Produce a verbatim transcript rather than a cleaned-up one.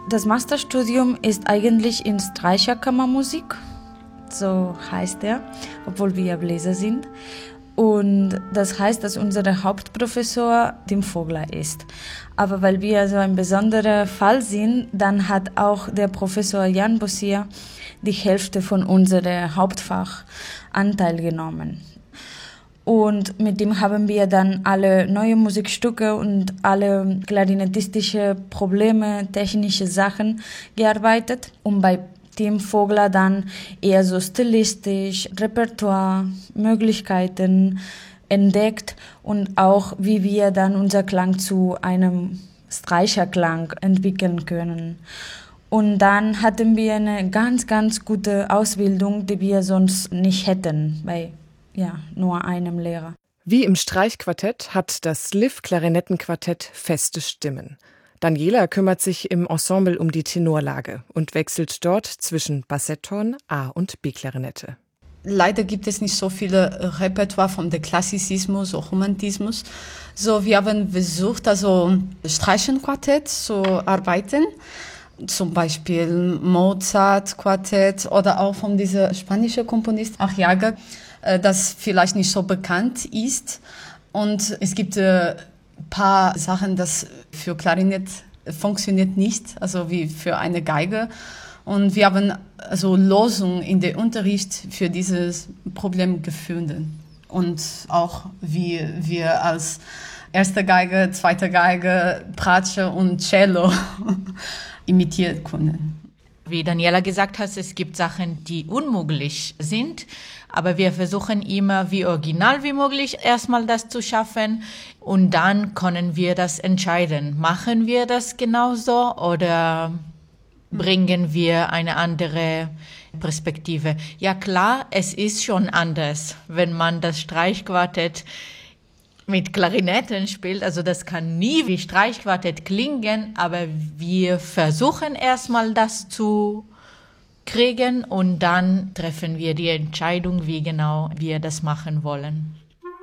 Das Masterstudium ist eigentlich in Streicherkammermusik, so heißt er, obwohl wir Bläser sind. Und das heißt, dass unser Hauptprofessor Tim Vogler ist. Aber weil wir so ein besonderer Fall sind, dann hat auch der Professor Jan Bossier die Hälfte von unserem Hauptfach Anteil genommen. Und mit dem haben wir dann alle neue Musikstücke und alle klarinettistische Probleme, technische Sachen gearbeitet. Und bei Tim Vogler dann eher so stilistisch, Repertoire, Möglichkeiten entdeckt und auch wie wir dann unser Klang zu einem Streicherklang entwickeln können. Und dann hatten wir eine ganz, ganz gute Ausbildung, die wir sonst nicht hätten bei ja, nur einem Lehrer. Wie im Streichquartett hat das L I V-Klarinettenquartett feste Stimmen. Daniela kümmert sich im Ensemble um die Tenorlage und wechselt dort zwischen Bassetthorn, A- und B-Klarinette. Leider gibt es nicht so viele Repertoire von der Klassizismus oder Romantismus. So, wir haben versucht, also Streichenquartett zu arbeiten. Zum Beispiel Mozart-Quartett oder auch von dieser spanischen Komponist Arriaga, das vielleicht nicht so bekannt ist. Und es gibt ein paar Sachen, das für Klarinett funktioniert nicht, also wie für eine Geige. Und wir haben also Lösungen in der Unterricht für dieses Problem gefunden. Und auch wie wir als erste Geige, zweite Geige, Bratsche und Cello imitieren können. Wie Daniela gesagt hat, es gibt Sachen, die unmöglich sind, aber wir versuchen immer, wie original wie möglich erstmal das zu schaffen und dann können wir das entscheiden. Machen wir das genauso oder bringen wir eine andere Perspektive? Ja klar, es ist schon anders, wenn man das Streichquartett mit Klarinetten spielt, also das kann nie wie Streichquartett klingen, aber wir versuchen erstmal das zu kriegen und dann treffen wir die Entscheidung, wie genau wir das machen wollen.